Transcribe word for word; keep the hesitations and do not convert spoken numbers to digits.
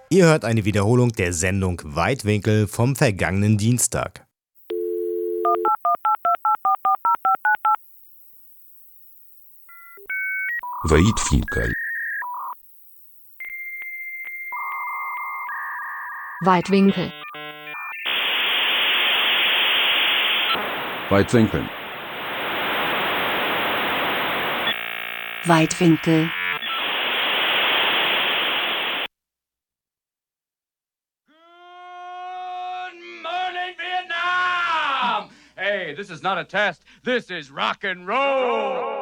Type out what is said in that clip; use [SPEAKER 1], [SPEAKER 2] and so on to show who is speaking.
[SPEAKER 1] Ihr hört eine Wiederholung der Sendung Weitwinkel vom vergangenen Dienstag.
[SPEAKER 2] Weitwinkel.
[SPEAKER 3] Weitwinkel.
[SPEAKER 2] Weitwinkel.
[SPEAKER 3] Weitwinkel.
[SPEAKER 4] Hey, this is not a test. This is rock and roll.